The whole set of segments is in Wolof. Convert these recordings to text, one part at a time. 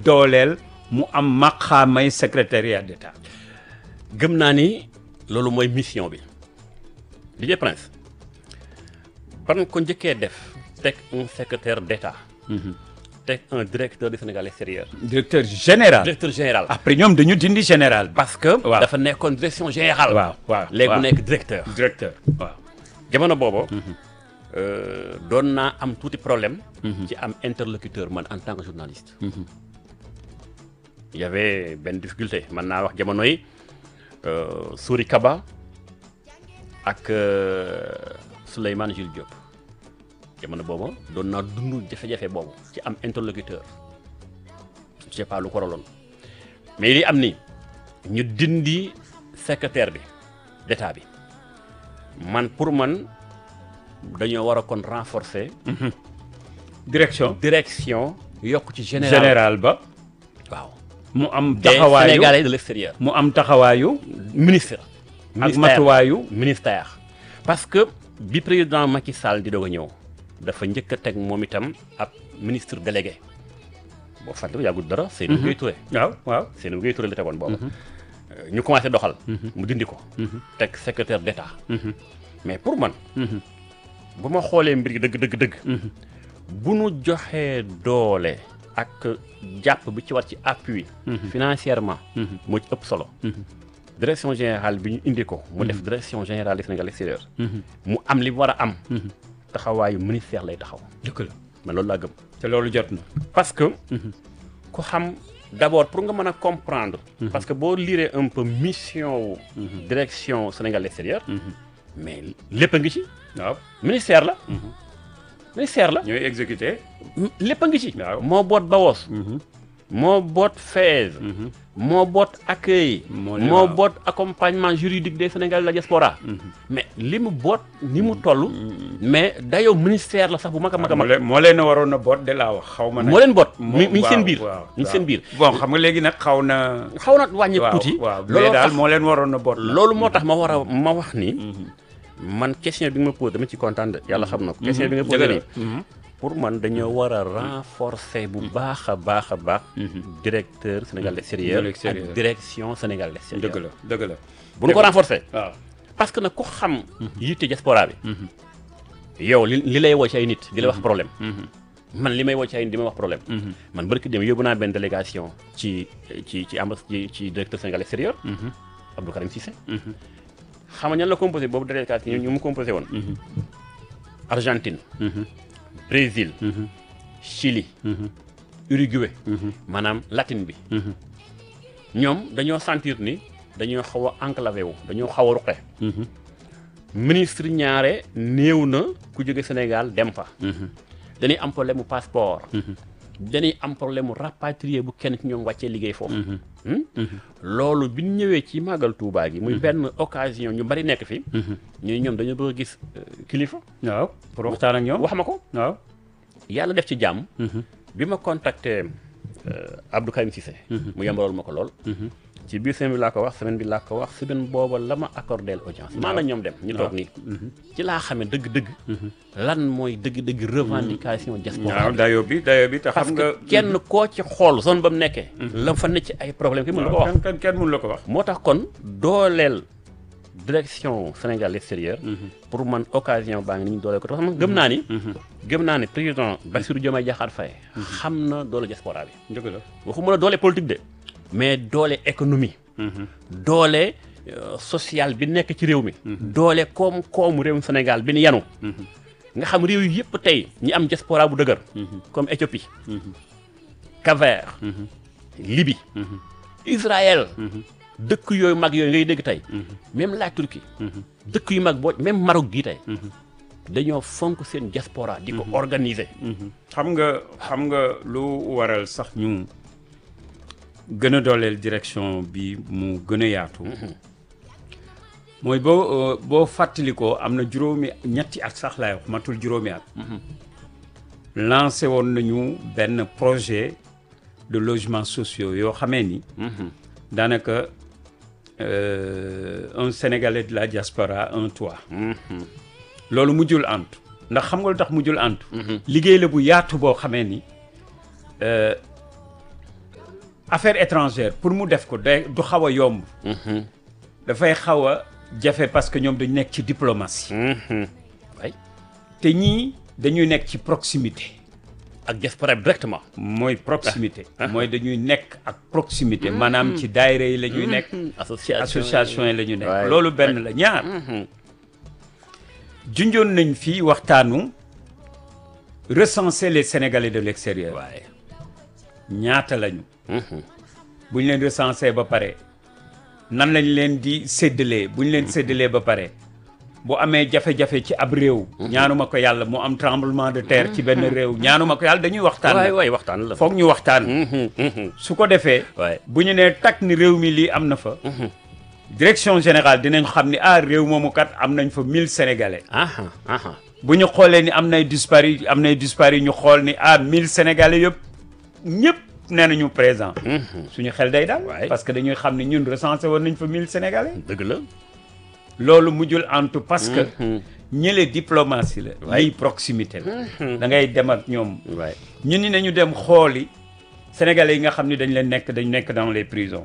dooleel mu am maqaamay secrétariat d'État. gëm naa ni loolu mooy mission bi DJ Prince ban ko njëkkee def teg un secrétaire d'État teg un directeur du Sénégal extérieur directeur général. directeur général après ñoom dañu dindi général. parce que waaw. dafa nekkoon direction générale waaw léegi mu nekk directeur directeur waaw. jamono boobu doon naa am tuuti problème ci am interlocuteur man en tant que journaliste il y avait benn difficulté man naa wax jamono yi Souri Kaba ak Souleymane Jules Diop jamono boobu doon naa dund jafe-jafe boobu ci am interlocuteur je sais pas lu ko waraloon mais li am ni ñu dindi secrétaire bi d'état bi man pour man dañoo war a kon renforcer direction yokk ci général ba. waaw mu am des taxawaayu Sénégalais de l'extérieur mu am taxawaayu. ministre ak matuwaayu. ministère parce que bi président Macky Sall di doog a ñëw dafa njëkk a teg moom itam ab ministre délégué boo fàttali yàggul dara Seydou Gueye Touré waaw. Seydou Gueye Touré la tegoon boobu ñu commencé doxal mu dindi ko teg secrétaire d'État mais pour man bu ma xoolee mbir yi dëgg bu nu joxee doole ak jàpp bi ci war ci appui financièrement moo ci ëpp solo direction générale bi ñu indi ko mu def direction générale du Sénégal extérieur mu am li mu war a am taxawaayu ministère lay taxaw dëgg la mais loolu laa gëm te loolu jot na. parce que ku xam d'abord pour nga mën a comprendre parce que boo lire un peu mission wu direction Sénégal extérieur mais lépp a ngi ci waaw ministère la ñooy exécuté. lépp a ngi ci waaw. moo boot BAOS moo boot FAISE moo boot accueil moo boot accompagnement juridique des Sénégalais de la diaspora mais li mu boot ni mu toll mais dayoo ministère la sax bu mag a mag a mag moo leen a waroon a boot de laa wax xaw ma. moo leen boot mi ngi seen biir mi ngi seen biir bon xam nga léegi nag xaw na wàññi tuuti waaw mais daal moo leen waroon a boot. loolu moo tax ma wax ni man question bi nga ma posé dama ci kontaan de yàlla xam na ko question bi nga posé nii pour man dañoo war a renforcer bu baax a baax directeur Sénégal extérieur ak direction Sénégal extérieur dëgg la bu ñu ko renforcer waaw parce que nag ku xam yitte diaspora bi yow li lay woo ci ay nit di la wax problème man li may woo ci ay nit di ma wax problème man barki dem yóbbu naa benn délégation ci directeur Sénégal extérieur Abdou Karim Cissé xam nga ñan la composé boobu délégation ñu mu composé woon Argentine Brésil Chili Uruguay maanaam latine bi ñoom dañoo sentir ni dañoo xaw a enclavé wu dañoo xaw a ruqe ministre ñaare néew na ku jóge Sénégal dem fa dañuy am problème mu passeport dañuy am problème mu rapatrier bu kenn ci ñoom wàccee liggéey foofu loolu bi ñu ñëwee ci màggal Touba gi muy benn occasion ñu bari nekk fi ñoom dañoo bëgg a gis kilifa waaw pour waxtaan ak ñoom wax ma ko waaw yàlla def ci jàmm bi ma contacté Abdou Karim Cissé mu yombalool ma ko lool ci biir semaine bi laa ko wax semaine booba la ma accordé audience maanaam ñoom dem ñu toog nii ci laa xamee dëgg-dëgg lan mooy dëgg-dëgg revendication diaspora waaw dayo bi te xam parce nga que kenn koo ci xool zone ba mu nekkee la fa ne ci ay problème kenn mënu la ko wax kenn mënu la ko wax moo tax kon dooleel direction Sénégal extérieur pour man occasion baa ngi ni ñu dooleel ko parce que gëm naa ni président Bassirou Diomaye Diakhar Faye xam na doole diaspora bi dëgg la waxuma la doole politique de mais doole économie doole social bi nekk ci réew mi doole koom-koomu réewum Sénégal bi ni yanu nga xam réew yi yëpp tey ñi am diaspora bu dëgër comme Éthiopie Cap-Vert Libye Israël dëkk yooyu mag yooyu ngay dégg tey même la Turquie dëkk yu mag boo même Maroc gii tey dañoo fonk seen diaspora di ko organiser xam nga lu waral sax ñu gën a dooleel direction bi mu gën a yaatu mooy boo fàttalikoo am na ñetti at sax laay wax matul juróomi at lancé woon nañu benn projet de logements sociaux yoo xamee ni daanaka un Sénégalais de la diaspora un toit loolu mujjul antu ndax xam nga lu tax mujjul antu liggéey la bu yaatu boo xamee ni affaires étrangères pour mu def ko day du xaw a yomb. dafay xaw a jafe parce que ñoom dañu nekk ci diplomatie. waay te ñii dañuy nekk ci proximité. ak diaspora bi directement. mooy proximité. mooy dañuy nekk ak proximité. maanaam ci daayira yi la ñuy nekk. association yi la ñu nekk. loolu benn la ñaar. junjoon nañ fii waxtaanu recenser les Sénégalais de l'extérieur. waay ñaata lañu. bu ñu leen recenser ba pare nan lañ leen di séddalee bu ñu leen séddalee ba pare bu amee jafe-jafe ci ab réew. ñaanuma ko yàlla mu am tremblement de terre ci benn réew ñaanuma ko yàlla dañuy waxtaan. waay waxtaan la. foog ñu waxtaan. su ko defee. waay bu ñu nee takk ni réew mi lii am na fa. direction générale dinañ xam ni réew moomu kat am nañ fa 1000 sénégalais. bu ñu xoolee ni am nay disparu ñu xool ni 1000 sénégalais yëpp ñëpp nee nañu présent. suñu xel day daal. parce que dañuy xam ni ñun recensé woon nañ fa 1000 sénégalais. dëgg la. loolu mujjul antu parce que ñële diplomatie la. lii proximité la. da ngay dem ak ñoom. ñun ni nañu dem xooli sénégalais yi nga xam ni dañ nekk dans les prisons.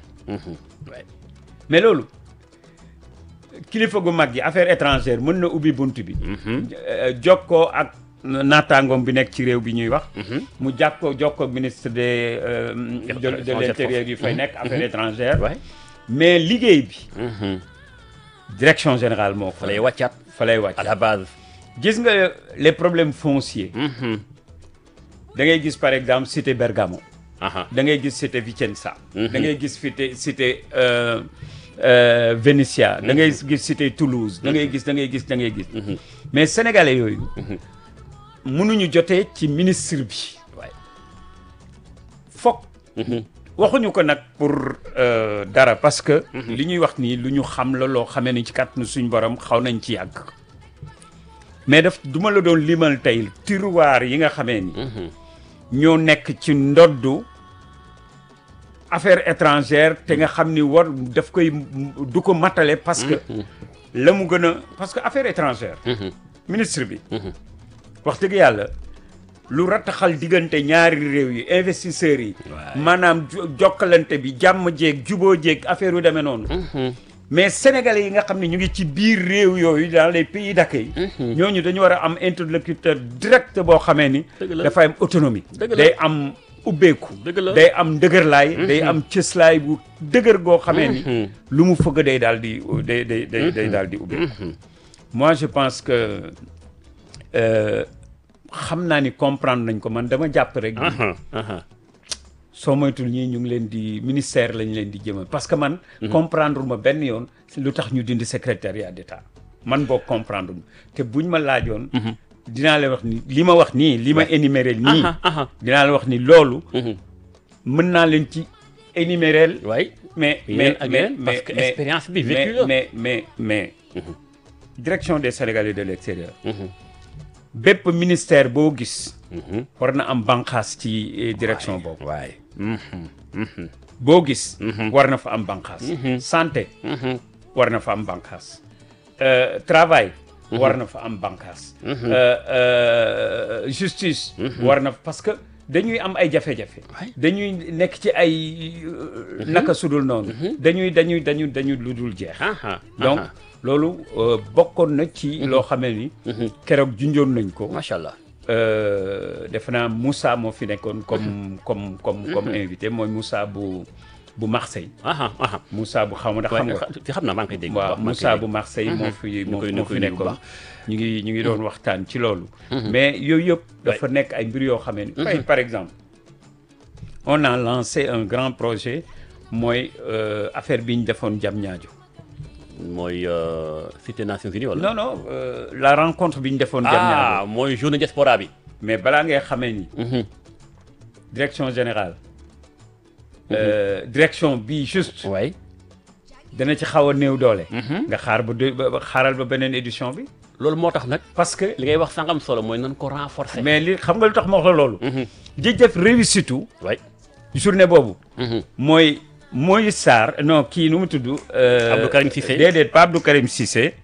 mais loolu kilifa gu mag yi affaire étrangère mën na ubbi bunt bi. jokkoo ak naataangoom bi nekk ci réew bi ñuy wax. mu jokkoo ministre de l'intérieur yi fay nekk affaire étrangère. mais liggéey bi. direction générale moo fa lay wàccaat à la base. gis nga les problèmes fonciers. da ngay gis par exemple cité Bergamo. da ngay gis cité Vicenza. da ngay gis cité Venezia. da ngay gis cité Toulouse. da ngay gis. mais sénégalais yooyu. mënuñu jotee ci ministre bi. foog. waxuñu ko nag pour dara parce que. li ñuy wax nii lu ñu xam la loo xamee ni ci kàttanu suñu borom xaw nañ ci yàgg. mais duma la doon limal tey tiroir yi nga xamee ni. ñoo nekk ci ndoddu affaire étrangère te nga xam ni daf koy du ko matale parce que la mu gën a parce que affaire étrangère. ministre bi. wax dëgg yàlla. lu rattaxal diggante ñaari réew yi investisseurs yi. maanaam jokkalante bi jàmm jeeg juboo jeeg affaire yu demee noonu. mais sénégalais yi nga xam ne ñu ngi ci biir réew yooyu dans les pays d'accueil. ñooñu dañu war a am interlocuteur direct boo xamee ni. dafay am autonomie. day am ubbeeku. day am ndëgërlaay. day am cëslaay bu dëgër goo xamee ni. lu mu fëgg day daal di day daal di ubbeeku. moi je pense que. xam naa ni comprendre nañ ko man dama jàpp rek. soo moytul ñii ñu ngi leen di ministère lañ leen di jëmal parce que man. comprendre ma benn yoon lu tax ñu dindi secrétariat d'État man boo comprendre te buñ ma laajoon. dinaa la wax ni li ma wax nii li ma énuméré nii. dinaa la wax ni loolu. mën naa leen ci énumérer. mais parce que expérience bi vécu la mais direction des Sénégalais de l'extérieur. bépp ministère boo gis. war na am bànqaas ci direction boobu. boo gis. war na fa am bànqaas. santé. war na fa am bànqaas. travail. war na fa am bànqaas. justice. war na parce que dañuy am ay jafe-jafe. dañuy nekk ci ay naka sudul noonu. dañuy lu dul jeex. donc. loolu bokkoon na ci loo xamee ni. keroog junjoon nañ ko. macha allah. defe naa Moussa moo fi nekkoon comme invité mooy Moussa bu Marseille. Moussa bu xaw ma ndax xam naa maa ngi koy dégg. waaw Moussa bu Marseille moo fi nekkoon. ñu ngi doon waxtaan ci loolu. mais yooyu yëpp dafa nekk ay mbir yoo xamee ni. par exemple on a lancé un grand projet mooy affaire bi ñu defoon Diamniadio. mooy cité Nations Unies wala. non la rencontre bi ñu defoon. Diamniadio mooy journée diaspora bi. mais balaa ngay xamee ni. direction générale. direction bi juste. dana ci xaw a néew doole. nga xaaral ba beneen édition bi. loolu moo tax nag. parce que li ngay wax sangam solo mooy nan ko renforcer. mais li xam nga lu tax ma wax la loolu. di def réussite. journée boobu. mooy. Moïse Sarr non kii nu mu tudd. Abdou Karim Cissé déedéet pas Abdou Karim Cissé.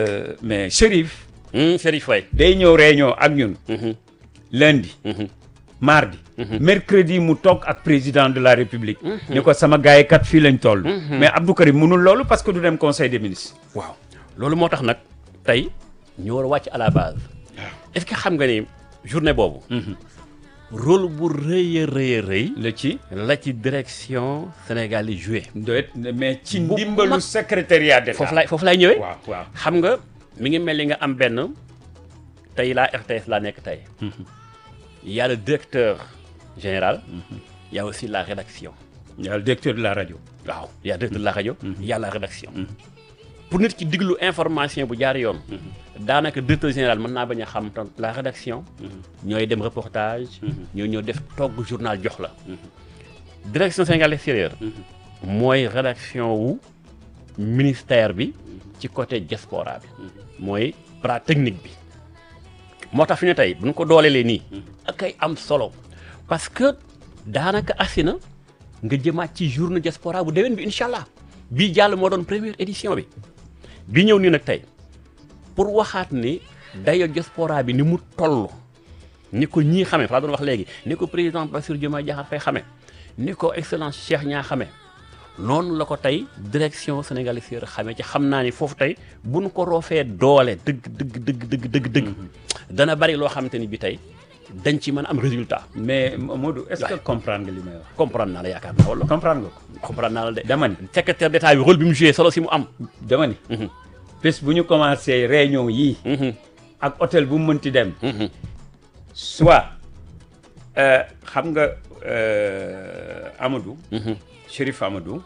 mais Chérif. Chérif waay. day ñëw réunion ak ñun. lundi. mardi. mercredi mu toog ak président de la république. ni ko sama gars yi kat fii lañ toll. mais Abdou Karim mënul loolu parce que du dem conseil des ministres. waaw loolu moo tax nag tey ñu war a wàcc à la base. est-ce que xam nga ni journée boobu. rôle bu rëy a rëy la ci direction Sénégal yi joué. mais ci ndimbalu secrétariat d'État. foofu laay ñëwee. waaw xam nga mi ngi mel ni nga am benn tey la RTS laa nekk tey. y a le directeur général. y a aussi la rédaction. y a le directeur de la rajo. waaw y a le directeur de la rajo. y a la rédaction. pour nit ki diglu information bu jaar yoon. daanaka directeur général mën naa bañ a xam tam la rédaction. ñooy dem reportage. ñoo ñëw def togg journal jox la. direction Sénégal extérieur. mooy rédaction wu ministère bi ci côté diaspora bi. mooy bras technique bi. moo tax fi ne tey bu ñu ko dooleelee nii. ak ay am solo parce que daanaka agsi na nga jëmaat ci journée diaspora bu déwén bi incha allah bii jàll moo doon première édition bi. bi ñëw nii nag tey pour waxaat ni dayo diaspora bi ni mu toll ni ko ñii xamee fa doon wax léegi ni ko président Bassirou Diomaye Diakhar Faye xamee ni ko excellence Cheikh Niang xamee noonu la ko tey direction Sénégal extérieur xamee ci xam naa ni foofu tey bu nu ko roofee doole dëgg dana bari loo xamante ni bi tey dañ ci mën a am résultat. mais Modou est-ce que comprendre nga li may wax. comprendre naa la yaakaar naa wala. comprendre nga ko. comprendre naa la de. dama ni secrétaire d'État bi rôle bi mu joué solo si mu am. dama ni. bés bu ñu commencé réunion yii. ak hôtel bu mu mënti dem. soit xam nga Amadou. Chérif Amadou.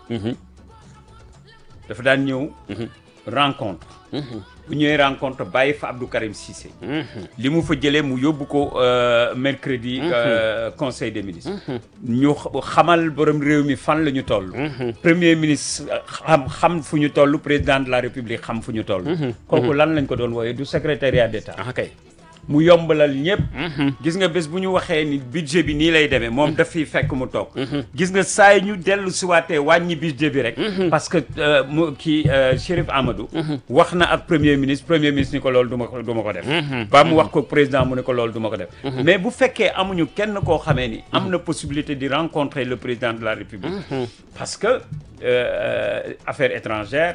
dafa daan ñëw. rencontre. bu ñëwee rencontre bàyyi fa Abdou Karim Cissé. li mu fa jëlee mu yóbbu ko mercredi. conseil des ministres. ñu xamal borom réew mi fan la ñu toll. premier ministre xam fu ñu toll président de la république xam fu ñu toll. kooku lan lañ ko doon wooyee du secrétariat d'État. kay mu yombalal ñëpp. gis nga bés bu ñu waxee ni budget bi nii lay demee moom daf fiy fekk mu toog. gis nga saa yi ñu dellu siwaatee wàññi budget bi rek. parce que mu kii Chérif Amadou. wax na ak premier ministre ni ko loolu du ma ko def. ba mu wax ko président mu ne ko loolu du ma ko def. mais bu fekkee amuñu kenn koo xamee ni. am na possibilité di rencontrer le président de la république. parce que affaires étrangères.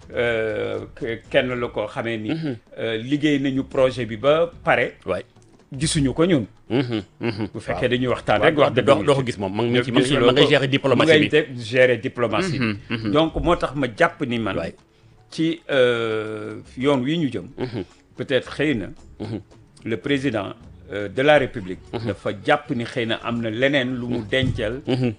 kenn la ko xamee ni. liggéey nañu projet bi ba pare. gisuñu ko ñun. bu fekkee dañuy waxtaan rek. wax dëgg doo ko gis moom ma ngay gérer diplomatie bi ma ngay gérer diplomatie bi. donc moo tax ma jàpp ni man. ci yoon wi ñu jëm. peut-être xëy na. le président de la république. dafa jàpp ni xëy na am na leneen lu mu dencal.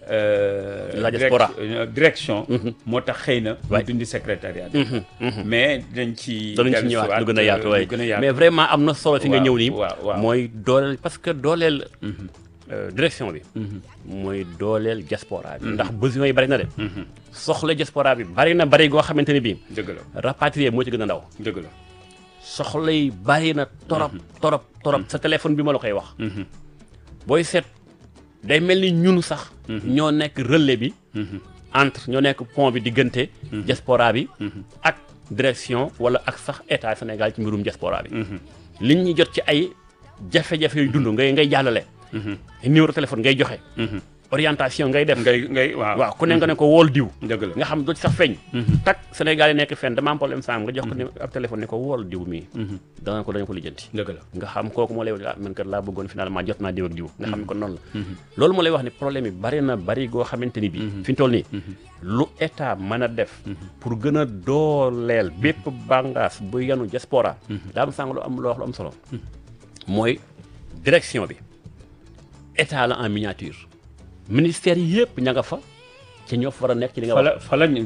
la diaspora direction. moo tax xëy na. mu dindi secrétariat. mais dañ ci ñëwaat lu gën a yaatu waaye mais vraiment am na solo fi nga ñëw nii. mooy dooleel parce que dooleel. direction bi. mooy dooleel diaspora bi. ndax besoin yi bari na de. soxla diaspora bi bari goo xamante ne bii. dëgg la rapatrié moo ci gën a ndaw. dëgg la. soxla yi bari na torop sa téléphone bi ma la koy wax. booy seet day mel ni ñun sax. ñoo nekk relais bi. entre ñoo nekk pont bi diggante. diaspora bi. ak direction wala ak sax état Sénégal ci mbirum diaspora bi. liñ ñi jot ci ay jafe-jafe yu dund ngay jàllale. numéro téléphone ngay joxe. orientation ngay def waaw ku ne nga ne ko wool diw. dëgg la nga xam doo ci sax feeñ. tak Sénégal yi nekk fenn dama am problème sam nga jox ko ab téléphone ne ko wool diw mii. dañu ko lijjanti. dëgg la nga xam kooku moo lay wax man kat laa bëggoon finalement jot naa diw ak diw. nga xam ne kon noonu la. loolu moo lay wax ne problème yi bari goo xamante ni bii. fi ñu toll nii. lu état mën a def. pour gën a dooleel bépp bàngaas bu yanu diaspora. daa am sànq lu am solo. mooy direction bi état la en miniature. ministère yëpp ña nga fa ci ñoo fa war a nekk ci li nga wax.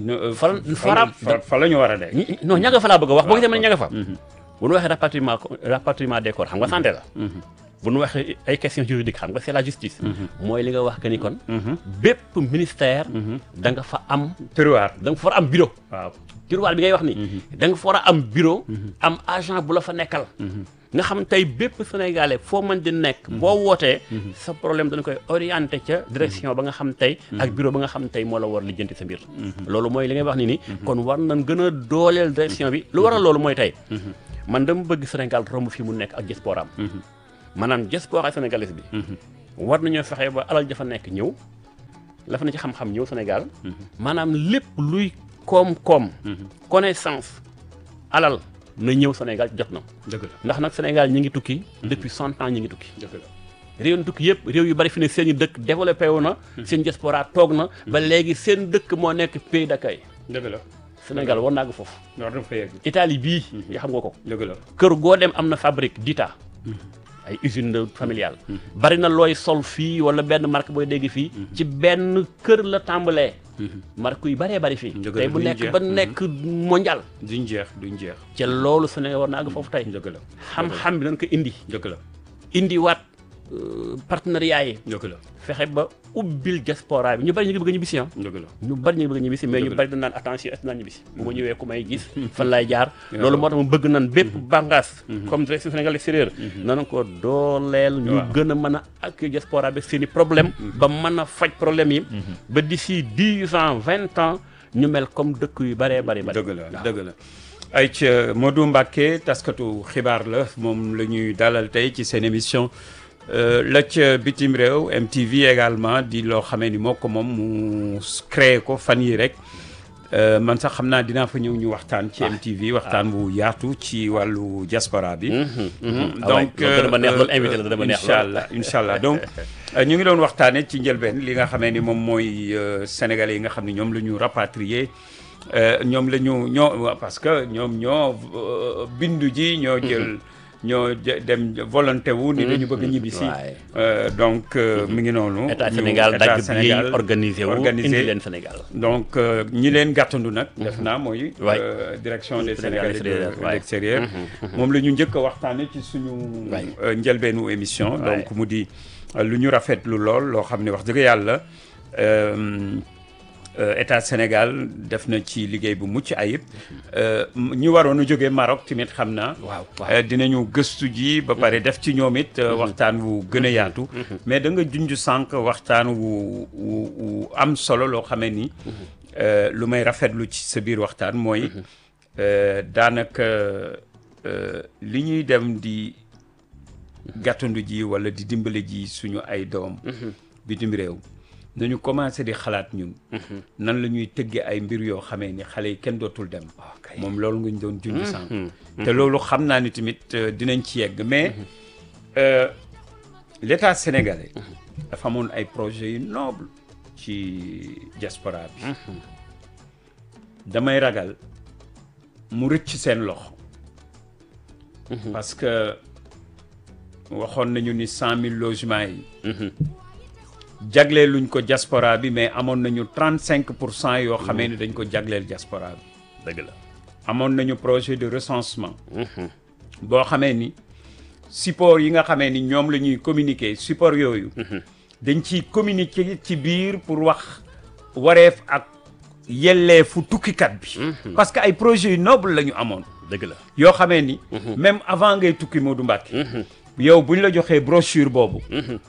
fa la ñu war a nekk. non ña nga fa laa bëgg a wax boo gisee ma ne ña nga fa. bu ñu waxee rapatriement des corps xam nga santé la. bu ñu waxee ay questions juridiques xam nga c'est la justice. mooy li nga wax que ni kon. bépp ministère. da nga fa am. tiroir da nga fa war a am bureau. waaw tiroir bi ngay wax ni. da nga fa war a am bureau. am agent bu la fa nekkal. nga xam tey bépp sénégalais foo mën di nekk. boo wootee. sa problème dañu koy orienté ca direction ba nga xam tey. ak bureau ba nga xam tey moo la war lijjanti sa mbir. loolu mooy li ngay wax ni kon war nañ gën a dooleel direction bi lu waral loolu mooy tey. man dama bëgg Sénégal romb fii mu nekk ak diaspora am. maanaam diaspora sénégalaise bi. war nañoo fexe ba alal jafa nekk ñëw la fa na ci xam-xam ñëw Sénégal maanaam lépp luy koom-koom connaissance alal na ñëw Sénégal jot na dëgg la ndax nag Sénégal ñi ngi tukki depuis 100 ans ñi ngi tukki dëgg la réew yi tukki yëpp réew yu bari fi ne seen i dëkk développé wu na seen diaspora toog na ba léegi seen dëkk moo nekk pays d'accueil dëgg la Sénégal war naa ko foofu war na fa yegg Italie bii nga xam nga ko dëgg la kër goo dem am na fabrique d'État ay usine de familiale bari na looy sol fii wala benn marque booy dégg fii ci benn kër la tàmbalee marque yu baree bari fii Dëgg la, tey bu duñ nekk jeex. ba nekk mondial duñ jeex ca loolu Sénégal war naa àgg foofu tey dëgg la xam-xam bi nañ ko indi dëgg la indiwaat partenariat yi dëgg la fexe ba ubbil diaspora bi ñu bari ñu ngi bëgg a ñibbisi dëgg la ñu bari ñu ngi bëgg a ñibbisi mais Dëgg ñu la. bari dañ naan attention est-ce que naa ñibbisi bu ma ñëwee ku may gis fan laay jaar loolu moo tax mu bëgg nan bépp bàngaas comme direction Sénégal extérieur nana ko dooleel ñu Waaw. gën a mën a ak diaspora bi seen i problème ba mën a faj problème yi ba d'ici 10 ans 20 ans ñu mel comme dëkk yu baree bari bari dëgg la dëgg la ay ca Modou Mbacké taskatu xibaar la moom la ñuy dalal tey ci seen émission la ca bitim réew MTV également di loo xamee ni moo ko moom mu créé ko fan yi rek man sax xam naa dinaa fa ñëw ñu waxtaan ci MTV waxtaan bu yaatu ci wàllu diaspora bi donc dana ma neex loolu invité la dana ma neex incha allah donc ñu ngi doon waxtaane ci njëlbeen li nga xamee ni moom mooy sénégalais yi nga xam ne ñoom la ñu rapatrié ñoom la ñu ñoo parce que ñoom ñoo bindu ji ñoo jël ñoo dem volonté wu ni dañu bëgg ñibbisi donc mi ngi noonu état Sénégal dagg bi organisé wu indi leen Sénégal donc ñi leen gàttandu nag def naa mooy direction des Sénégalais de l'extérieur moom la ñu njëkk a waxtaane ci suñu njëlbeenu émission donc mu di lu ñu rafetlu lool loo xam ne wax dëgg yàlla état Sénégal def na ci liggéey bu mucc ayib ñu waroon a jógee Maroc tamit xam naa dinañu gëstu ji ba pare def ci ñoom it waxtaan wu gën a yaatu mais da nga junj sànq waxtaan wu am solo loo xamee ni lu may rafetlu ci sa biir waxtaan mooy daanaka li ñuy dem di gàttandu ji wala di dimbale ji suñu ay doom bitim réew nañu commencé di xalaat ñun nan la ñuy tëggee ay mbir yoo xamee ni xale yi kenn dootul dem moom loolu nga ñu doon junj sànq te loolu xam naa ni tamit dinañ ci yegg mais l'état sénégalais dafa amoon ay projets yu noble ci diaspora bi damay ragal mu rëcc seen loxo parce que waxoon nañu ni 100 000 logements yi jagleel luñ ko diaspora bi mais amoon nañu 35% yoo xamee ni dañ ko jagleel diaspora bi dëgg la amoon nañu projet de recensement boo xamee ni support yi nga xamee ni ñoom la ñuy communiquer support yooyu dañ ciy communiquer ci biir pour wax wareef ak yelleefu tukkikat bi parce que ay projets yu noble la ñu amoon dëgg la yoo xamee ni même avant ngay tukki Modou Mbacké yow buñ la joxee brochure boobu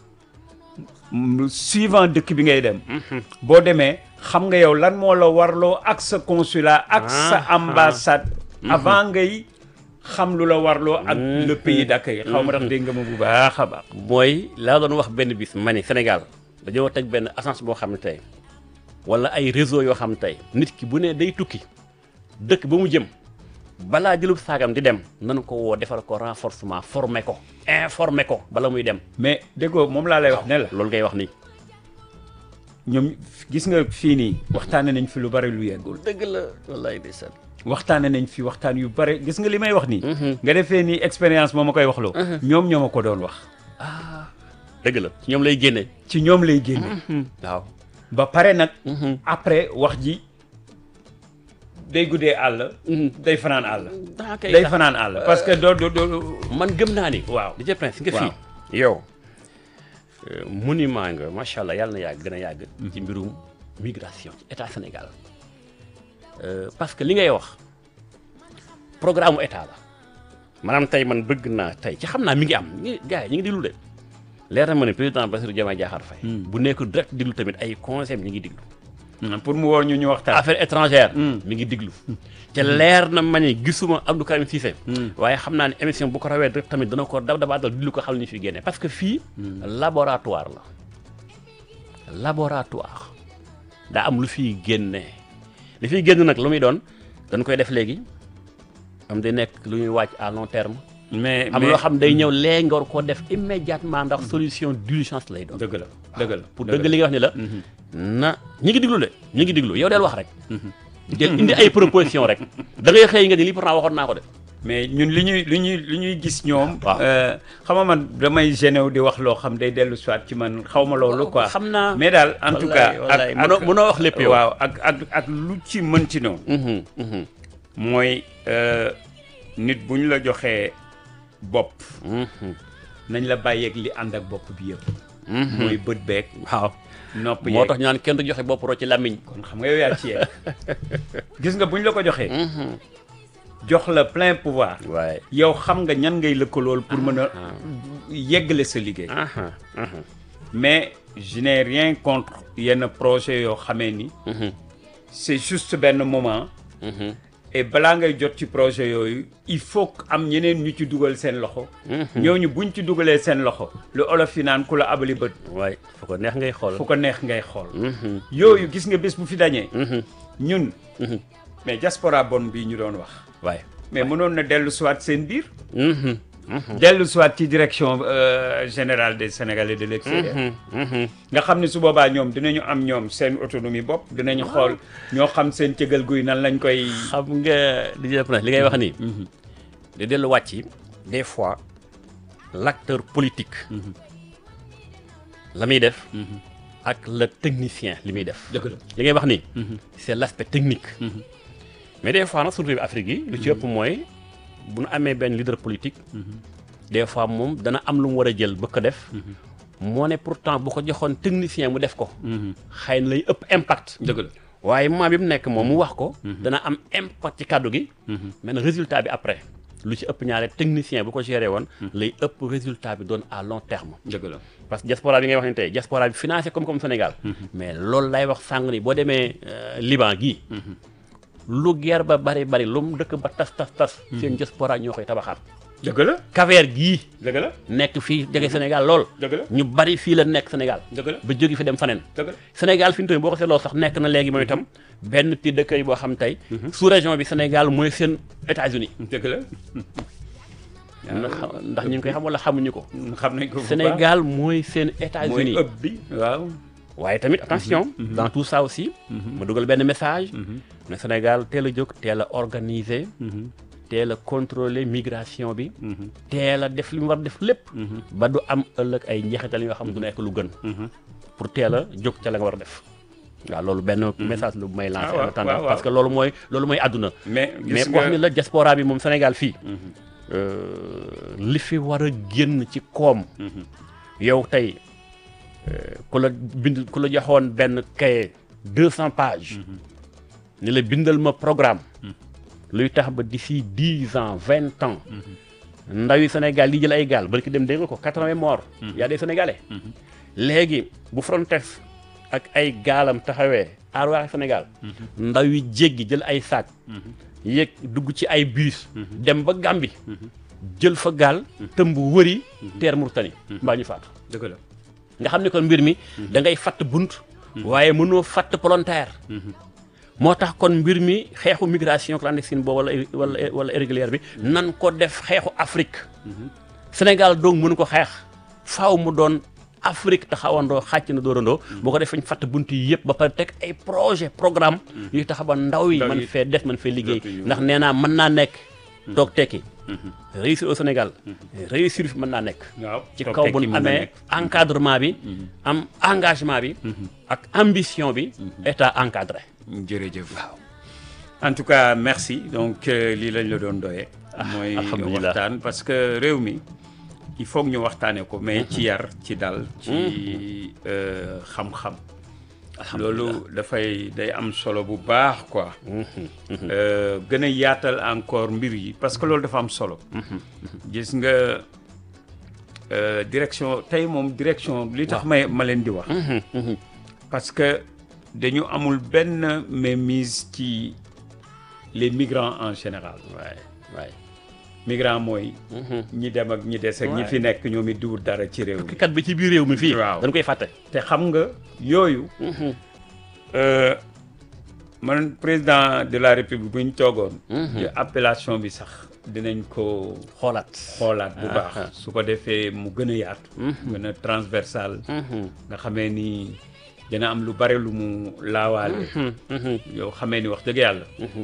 suivant dëkk bi ngay dem boo demee xam nga yow lan moo la warloo ak sa consulat ak sa ambassade avant ngay xam lu la warloo ak le pays d'accueil xaw ma tax dégg nga ma bu baax a baax mooy laa doon wax benn bis ma ni Sénégal dañoo teg benn agence boo xam ne tey wala ay réseau yoo xam ne tey nit ki bu ne day tukki dëkk ba mu jëm balaa jëlub saagam di dem nanu ko woo defal ko renforcement formé ko informé ko bala muy dem mais déggoo moom laa lay wax ne la loolu ngay wax nii ñoom gis nga fii nii waxtaane nañ fi lu bari lu yeggul dëgg la wallaay ndeysaan waxtaane nañ fi waxtaan yu bari gis nga li may wax nii nga defee ni expérience moo ma koy waxloo ñoom ñoo ma ko doon wax dëgg la ci ñoom lay génne ci ñoom lay génne waaw ba pare nag après wax ji day guddee àll day fanaan àll day fanaan àll parce que doo man gëm naa ni waaw DJ Prince nga fii yow monument nga macha allah yàlla na yàgg gën a yàgg ci mbirum migration ci état Sénégal parce que li ngay wax programme mu état la maanaam tey man bëgg naa tey ci xam naa mi ngi am gars yi ñu ngi diglu de leer na ma ne président Bassirou Diomaye Diakhar Faye bu nekk direct diglu tamit ay conseils ñi ngi diglu pour mu woo ñu waxtaan. affaires étrangères. mi ngi diglu. te leer na ma ne gisuma Abdou Karim Cissé. waaye xam naa ne émission bu ko rawee rek tamit dana ko dabaatal diglu ko xam ne ñu fi génne parce que fii. laboratoire la. laboratoire. daa am lu fiy génne. li fiy génn nag lu muy doon dañ koy def léegi am day nekk lu ñuy wàcc à long terme. mais am loo xam day ñëw léegi nga war koo def immédiatement ndax solution d'urgence lay doon. dëgg la dëgg la pour dëgg li nga wax ni la. na ñi ngi diglu de ñi ngi diglu yow del wax rek. del indi ay proposition rek da ngay xëy nga ni lii pourtant waxoon naa ko de. mais ñun li ñuy gis ñoom. waaw xam nga man damay gêné wu di wax loo xam day dellu soit ci man xaw ma loolu quoi. xam naa mais daal en tout cas. ak mënoo wax lépp yow. waaw ak lu ci mënti noonu. mooy nit bu ñu la joxee bopp. nañ la bàyyeeg li ànd ak bopp bi yëpp. mooy bët beeg. waaw nopp yeeg moo tax ñu naan kenn du joxe bopp roo ci làmmiñ. kon xam nga yow yaa ci yeeg gis nga bu ñu la ko joxee. jox la plein pouvoir. waaye yow xam nga ñan ngay lëkkalool pour mën a yeggale sa liggéey. mais je n'ai rien contre yenn projet yoo xamee ni. c'est juste benn moment. et balaa ngay jot ci projet yooyu il faut que am ñeneen ñu ci dugal seen loxo. ñooñu buñ ci dugalee seen loxo. lu olof yi naan ku la abali bët. waaye fu ko neex ngay xool. fu ko neex ngay xool. yooyu gis nga bés bu fi dañee. ñun. mais diaspora bon bii ñu doon wax. waaye mais mënoon na dellu soit seen biir. dellu soit ci direction générale des Sénégalais de l'extérieur. nga xam ne su boobaa ñoom dinañu am ñoom seen autonomie bopp dinañu xool ñoo xam seen cëgal guy nan lañ koy. xam nga li ngay wax nii. di dellu wàcc des fois l'acteur politique. la muy def. ak le technicien li muy def. dëgg la li ngay wax nii. c'est l'aspect technique. mais des fois nag surtout Afrique yi. lu ci ëpp mooy bu nu amee benn leader politique. des fois moom dana am lu mu war a jël bëgg ko def. moo ne pourtant bu ko joxoon technicien mu def ko. xëy na lay ëpp impact. dëgg la waaye moment bi mu nekk moom mu wax ko. dana am impact ci kàddu gi. mais nag résultat bi après lu ci ëpp ñaare technicien bu ko géré woon. lay ëpp résultat bi doon à long terme. dëgg la parce que diaspora bi ngay wax ni tey diaspora bi financé comme Sénégal. mais loolu lay wax sàng ni boo demee Liban gii. lu guerre ba bari lu mu dëkk ba tas. seen diaspora ñoo koy tabaxaat. dëgg la Cap-Vert gii. dëgg la nekk fii jege Sénégal lool. dëgg la ñu bari fii la nekk Sénégal. dëgg la ba jóge fi dem faneen. dëgg la Sénégal fi mu toll boo ko seetloo sax nekk na léegi moom itam benn petit dëkk yi boo xam tey. sous région bi Sénégal mooy seen États-Unis. dëgg la. ndax ñu ngi koy xam wala xamuñu ko. xam nañ ko bu baax Sénégal mooy seen États-Unis mooy ëpp bi waaw. waaye tamit attention. dans tout ça aussi. ma dugal benn message. ne Sénégal teel a jóg teel a organiser. teel a contrôler migration bi. teel a def li mu war a def lépp. ba du am ëllëg ay njeexital yoo xam ne du nekk lu gën. pour teel a jóg ca la nga war a def. waaw loolu benn message lu may lancer en attendant parce que loolu mooy àdduna. mais ko wax ni la diaspora bi moom Sénégal fii. li fi war a génn ci koom. yow tey ku la joxoon benn cahier 200 pages. ni la bindal ma programme. luy tax ba d'ici 10 ans 20 ans. ndawi Sénégal li jël ay gaal bari ki dem dégg nga ko 80 morts. y a des Sénégalais. léegi bu Frontex ak ay gaalam taxawee aar waa Sénégal. ndaw yi jéggi jël ay sac. yéeg dugg ci ay bus. dem ba Gambie. jël fa gaal. tëmb wëri. teer Mauritanie. mbaa ñu faatu. dëgg la nga xam ne kon mbir mi. da ngay fatt bunt. waaye mënoo fatt volontaire. moo tax kon mbir mi xeexu migration clandestine boobu wala irrégulière bi. nan ko def xeexu Afrique. Sénégal donc mënu ko xeex. faaw mu doon Afrique taxawandoo xàcc na doorandoo. boo ko defee ñu fatt bunt yi yëpp ba pare teg ay projet programme. yuy tax ba ndaw yi man fee def man fee liggéey. ndax nee naa mën naa nekk. toog tekki. réussir au Sénégal. réussir fi mën naa nekk. waaw ci kaw bu ñu amee encadrement bi. am engagement bi. ak ambition bi. état encadré. jërëjëf waaw. en tout cas merci donc lii lañ la doon doyee. mooy waxtaan parce que réew mi. il faut que ñu waxtaanee ko mais ci yar ci dal ci xam-xam. loolu day am solo bu baax quoi. gën a yaatal encore mbir yi parce que loolu dafa am solo. gis nga direction tey moom direction li tax ma leen di wax. parce que dañu amul benn mainmise ci les migrants en général. waay migrant mooy. ñi dem ak ñi des ak ñi fi nekk ñoom it duwul dara ci réew mi. kat bi ci biir réew mi fii. waaw dañ koy fàtte. te xam nga yooyu. man président de la république bu ñu toogoon. appellation bi sax dinañ ko xoolaat bu baax. su ko defee mu gën a yaatu. gën a transversal. nga xamee ni dina am lu bare lu mu laawaale. yow xamee ni wax dëgg yàlla.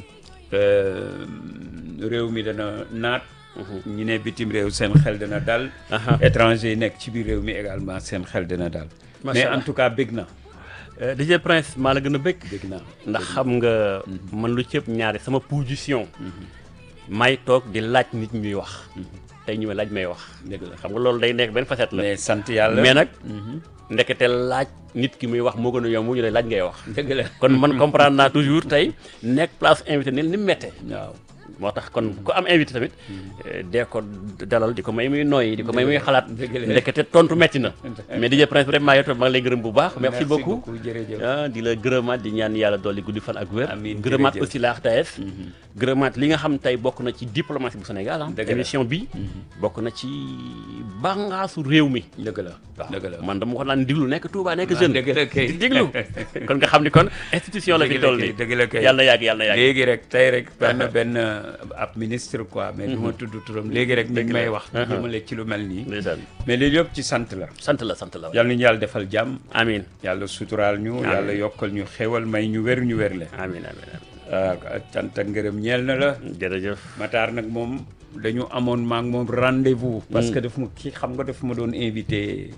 réew mi dana naat. ñi ne bitim réew seen xel dana dal. étranger yi nekk ci biir réew mi également seen xel dana dal. mais en tout cas bég na. DJ Prince maa la gën a bëgg. bég na ndax xam nga man lu cëpp ñaari sama position. may toog di laaj nit ñuy wax. tey ñu may laaj may wax. dëgg la xam nga loolu day nekk benn facette la. mais sant yàlla mais nag. ndekete laaj nit ki muy wax moo gën a yomb ñu lay laaj ngay wax. dëgg la kon man comprendre naa toujours tey nekk place invité ni mu méttee. waaw moo tax kon ku am invité tamit dee ko dalal di ko may muy nooyi di ko may muy xalaat. ndekete tontu métti na. mais DJ Prince vraiment yow tamit maa ngi lay gërëm bu baax. merci beaucoup jërëjëf. di la gërëmaat di ñaan yàlla dolli guddi fan ak wér. amiin gërëmaat aussi la RTS. gërëmaat li nga xam tey bokk na ci diplomatie bu Sénégal émission bi bokk na ci bàngaasu réew mi. dëgg la dëgg la man dama ko naan diglu nekk Touba nekk jeune. dëgg la kay di diglu kon nga xam ni kon institution la fi toll nii. dëgg la kay yàlla na yàgg léegi rek tey rek benn ab ministre quoi mais du ma tudd turam léegi rek mi ngi may wax jëmale ci lu mel nii. mais li yëpp ci sant la. sant la yàlla nañu yàlla defal jàmm. amiin yàlla suturaal ñu. yàlla yokkal ñu xéwal may ñu wér ñu wérle. amiin amiin. cant ak ngërëm ñeel na la. jërëjëf Matar nag moom dañu amoon maa ngi moom rendez-vous. parce que daf ma kii xam nga daf ma doon invité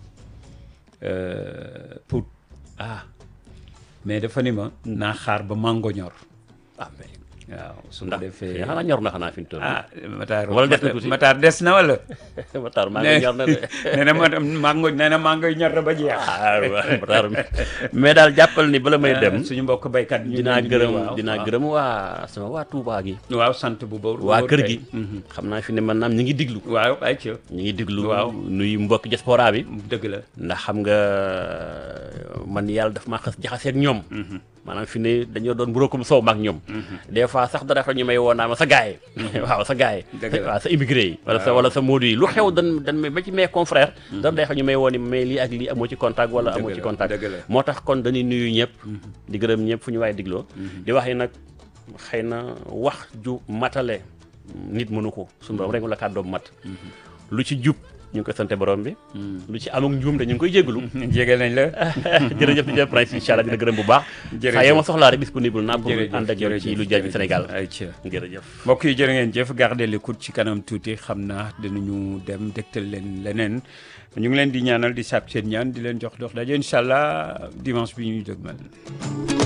pour mais dafa ni ma. naa xaar ba mango ñor. waaw su ko defee xanaa ñor na xanaa fi mu toll Matar wala des na tuuti Matar des na wala. Matar maa ngi ñor na de. nee na mango ñor na ba jeex. Matar mais daal jàppal ni bala may dem. suñu mbokk baykat ñu dinaa gërëm waa sama waa Touba gi. waaw sant bu boobu. waa kër gi. xam naa fi ne man naam ñu ngi diglu. waaw ayca ñu ngi diglu. waaw nuyu mbokk diaspora bi. dëgg la ndax xam nga man yàlla daf maa xas jaxaseeg ñoom. maanaam fi ne dañoo doon buróokum soow maag ñoom. des fois sax dara fa ñu may woo naa ma sa gaay waaw sa gaay waaw sa immigré yi wala sa moodu yi lu xew dan ba ci mes confrères dara day fa ñu may woo ni mais lii ak lii amoo ci contact wala amoo ci contact moo tax kon dañuy nuyu ñëpp di gërëm ñëpp fu ñu waaye digloo di wax yi nag xëy na wax ju matale nit mënu ko suñu borom rek la kàddoom mat lu ci jub ñu ngi koy sante borom bi lu ci am ak njuum te ñu ngi koy jégalu jégal nañ la jërëjëf di jëf Prince incha allah dina gërëm bu baax saa yoo ma soxlaa rek disponible naa pour ànd ak yow ci lu jëriñ Sénégal jërëjëf mbokk yi jërë ngeen jëf garder l'écoute ci kanam tuuti xam naa dinañu dem dégtal leen leneen ñu ngi leen di ñaanal di sàpp seen ñaan di leen jox dox daje incha allah dimanche bi ñuy dëgmal